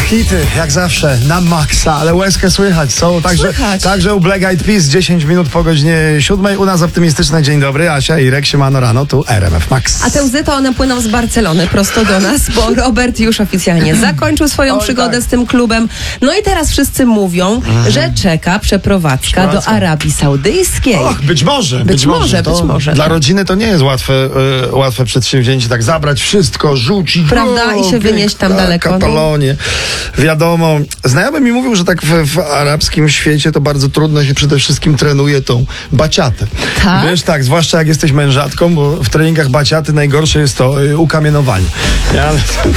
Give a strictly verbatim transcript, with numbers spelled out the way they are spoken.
Hity, jak zawsze, na maksa, ale łezkę słychać. Są także, Słychać. także u Black Eyed Peas dziesięć minut po godzinie siódmej. U nas optymistyczny dzień dobry. Asia, Irek, siemano rano, tu R M F Max. A te łzy to one płyną z Barcelony prosto do nas, bo Robert już oficjalnie zakończył swoją Oj, przygodę tak. z tym klubem. No i teraz wszyscy mówią, Mhm. że czeka przeprowadzka do Przeprowadzka. Arabii Saudyjskiej. Och, być może. Być może, To być może, Dla tak. rodziny to nie jest łatwe, y, łatwe przedsięwzięcie, tak zabrać wszystko, rzucić. Prawda? I się wynieść tam daleko, no. Katalonie. Wiadomo. Znajomy mi mówił, że tak w, w arabskim świecie to bardzo trudno się przede wszystkim trenuje tą baciatę. Tak? Wiesz, tak, zwłaszcza jak jesteś mężatką, bo w treningach baciaty najgorsze jest to y, ukamienowanie. Ja,